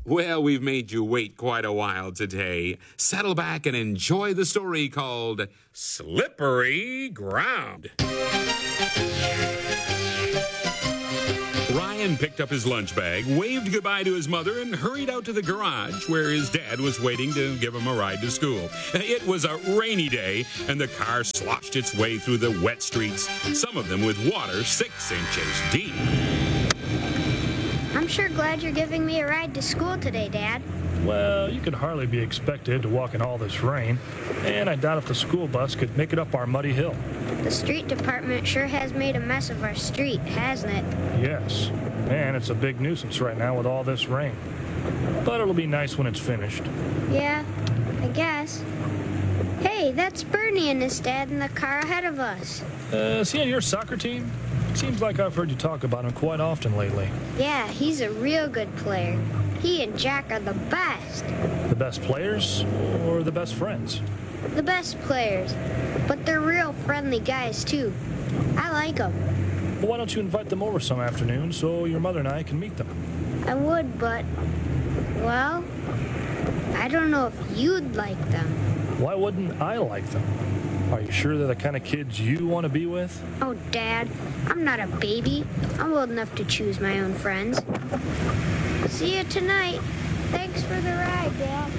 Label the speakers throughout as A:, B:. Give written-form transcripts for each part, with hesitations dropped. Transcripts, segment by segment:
A: Well, we've made you wait quite a while today. Settle back and enjoy the story called Slippery Ground. Ryan picked up his lunch bag, waved goodbye to his mother, and hurried out to the garage where his dad was waiting to give him a ride to school. It was a rainy day, and the car sloshed its way through the wet streets, some of them with water 6 inches deep.
B: I'm sure glad you're giving me a ride to school today, Dad.
C: Well, you could hardly be expected to walk in all this rain, and I doubt if the school bus could make it up our muddy hill.
B: The street department sure has made a mess of our street, hasn't it?
C: Yes, and it's a big nuisance right now with all this rain. But it'll be nice when it's finished.
B: Yeah, I guess. Hey, that's Bernie and his dad in the car ahead of us.
C: Is he on your soccer team? Seems like I've heard you talk about him quite often lately.
B: Yeah, he's a real good player. He and Jack are the best.
C: The best players or the best friends?
B: The best players. But they're real friendly guys, too. I like them.
C: Well, why don't you invite them over some afternoon so your mother and I can meet them?
B: I would, but, well, I don't know if you'd like them.
C: Why wouldn't I like them? Are you sure they're the kind of kids you want to be with?
B: Oh, Dad, I'm not a baby. I'm old enough to choose my own friends. See you tonight. Thanks for the ride, Dad.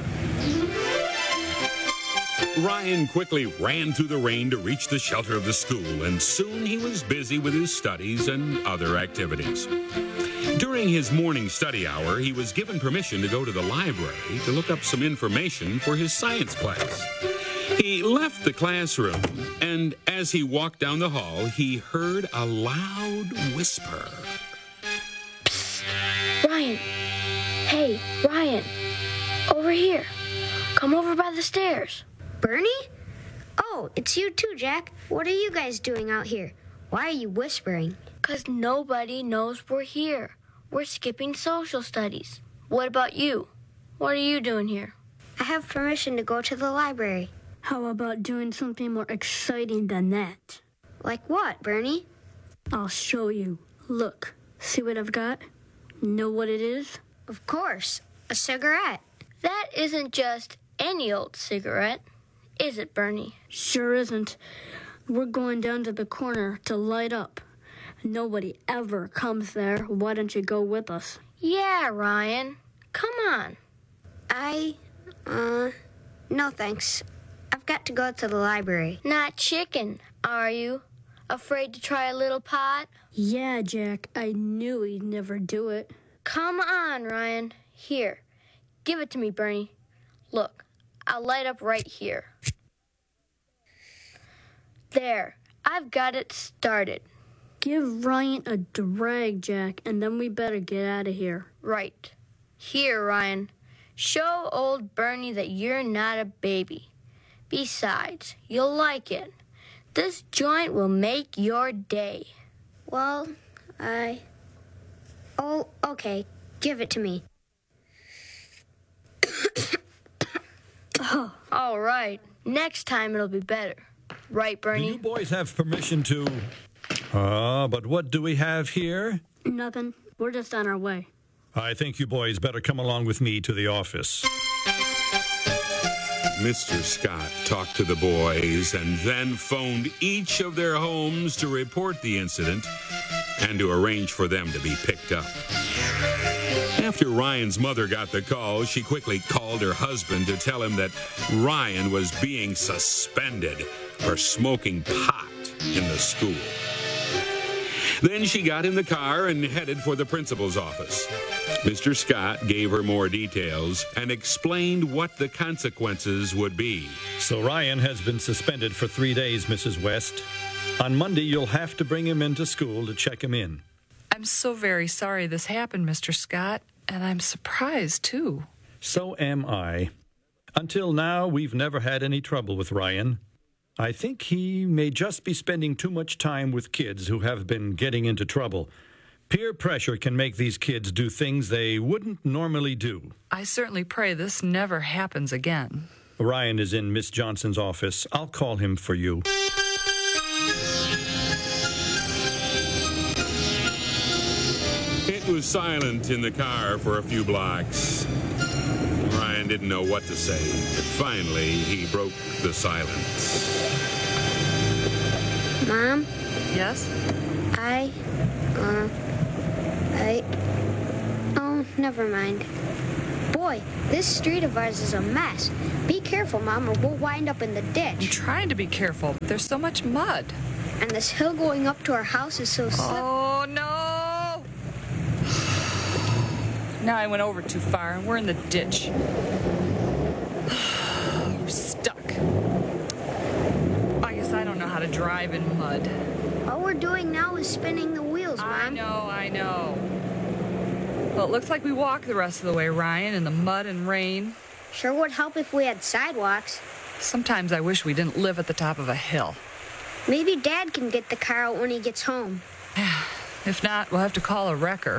A: Ryan quickly ran through the rain to reach the shelter of the school, and soon he was busy with his studies and other activities. During his morning study hour, he was given permission to go to the library to look up some information for his science class. He left the classroom, and as he walked down the hall, he heard a loud whisper.
D: Psst! Ryan! Hey, Ryan! Over here! Come over by the stairs.
B: Bernie? Oh, it's you too, Jack. What are you guys doing out here? Why are you whispering?
D: 'Cause nobody knows we're here. We're skipping social studies. What about you? What are you doing here?
B: I have permission to go to the library.
E: How about doing something more exciting than that?
B: Like what, Bernie?
E: I'll show you. Look, see what I've got? Know what it is?
B: Of course, a cigarette.
D: That isn't just any old cigarette, is it, Bernie?
E: Sure isn't. We're going down to the corner to light up. Nobody ever comes there. Why don't you go with us?
D: Yeah, Ryan. Come on.
B: No thanks. I've got to go to the library.
D: Not chicken, are you? Afraid to try a little pot?
E: Yeah, Jack. I knew he'd never do it.
D: Come on, Ryan. Here. Give it to me, Bernie. Look, I'll light up right here. There. I've got it started.
E: Give Ryan a drag, Jack, and then we better get out of here.
D: Right. Here, Ryan. Show old Bernie that you're not a baby. Besides, you'll like it. This joint will make your day.
B: Well, Oh, okay. Give it to me.
D: All right. Next time it'll be better. Right, Bernie?
F: You boys have permission to... but what do we have here?
E: Nothing. We're just on our way.
F: I think you boys better come along with me to the office.
A: Mr. Scott talked to the boys and then phoned each of their homes to report the incident and to arrange for them to be picked up. After Ryan's mother got the call, she quickly called her husband to tell him that Ryan was being suspended for smoking pot in the school. Then she got in the car and headed for the principal's office. Mr. Scott gave her more details and explained what the consequences would be.
F: So Ryan has been suspended for 3 days, Mrs. West. On Monday, you'll have to bring him into school to check him in.
G: I'm so very sorry this happened, Mr. Scott, and I'm surprised, too.
F: So am I. Until now, we've never had any trouble with Ryan. I think he may just be spending too much time with kids who have been getting into trouble. Peer pressure can make these kids do things they wouldn't normally do.
G: I certainly pray this never happens again.
F: Ryan is in Miss Johnson's office. I'll call him for you.
A: It It was silent in the car for a few blocks. Ryan didn't know what to say, but finally he broke the silence.
B: Mom,
G: Yes?
B: oh, never mind. Boy, this street of ours is a mess. Be careful, Mom, or we'll wind up in the
G: I'm
B: ditch.
G: trying to be careful, but there's so much mud.
B: And this hill going up to our house is so slippery.
G: Oh, no! Now I went over too far, and we're in the ditch. We're stuck. I guess I don't know how to drive in mud.
B: All we're doing now is spinning the wheels, Mom.
G: I know. Well, it looks like we walk the rest of the way, Ryan, in the mud and rain.
B: Sure would help if we had sidewalks.
G: Sometimes I wish we didn't live at the top of a hill.
B: Maybe Dad can get the car out when he gets home.
G: If not, we'll have to call a wrecker.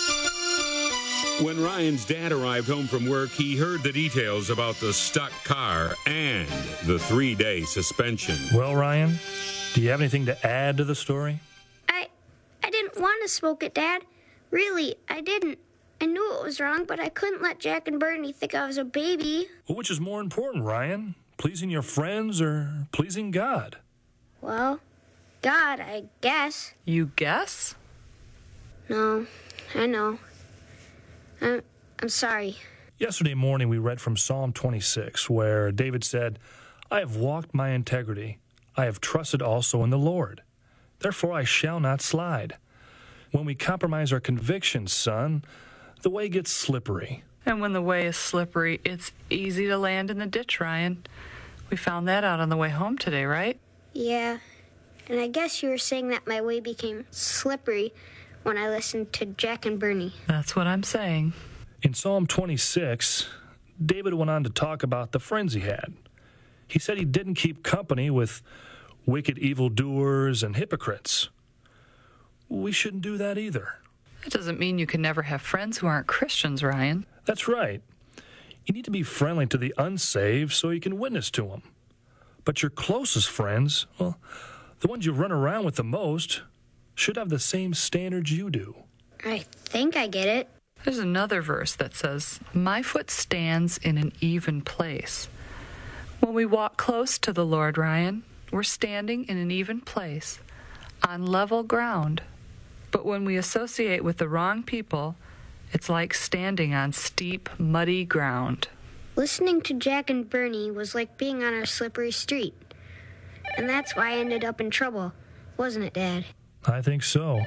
A: When Ryan's dad arrived home from work, he heard the details about the stuck car and the 3-day suspension.
C: Well, Ryan, do you have anything to add to the story?
B: I didn't want to smoke it, Dad. Really, I didn't. I knew it was wrong, but I couldn't let Jack and Bernie think I was a baby.
C: Well, which is more important, Ryan? Pleasing your friends or pleasing God?
B: Well, God, I guess.
G: You guess?
B: No, I know. I'm sorry.
C: Yesterday morning, we read from Psalm 26, where David said, I have walked my integrity. I have trusted also in the Lord. Therefore, I shall not slide. When we compromise our convictions, son, the way gets slippery.
G: And when the way is slippery, it's easy to land in the ditch, Ryan. We found that out on the way home today, right?
B: Yeah, and I guess you were saying that my way became slippery when I listened to Jack and Bernie.
G: That's what I'm saying.
C: In Psalm 26, David went on to talk about the friends he had. He said he didn't keep company with wicked evildoers and hypocrites. We shouldn't do that either.
G: That doesn't mean you can never have friends who aren't Christians, Ryan.
C: That's right. You need to be friendly to the unsaved so you can witness to them. But your closest friends, well, the ones you run around with the most, should have the same standards you do.
B: I think I get it.
G: There's another verse that says, my foot stands in an even place. When we walk close to the Lord, Ryan, we're standing in an even place, on level ground. But when we associate with the wrong people, it's like standing on steep, muddy ground.
B: Listening to Jack and Bernie was like being on a slippery street. And that's why I ended up in trouble, wasn't it, Dad?
C: I think so.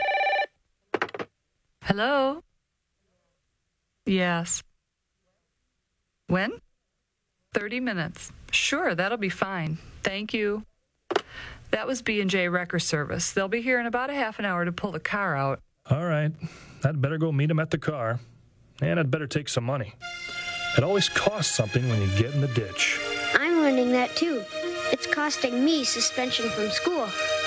G: Hello? Yes. When? 30 minutes. Sure, that'll be fine. Thank you. That was B&J Wrecker Service. They'll be here in about a half an hour to pull the car out.
C: All right. I'd better go meet him at the car. And I'd better take some money. It always costs something when you get in the ditch.
B: I'm learning that too. It's costing me suspension from school.